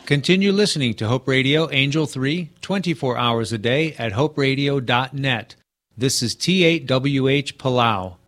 Continue listening to Hope Radio Angel 3 24 hours a day at hoperadio.net. This is T8WH Palau.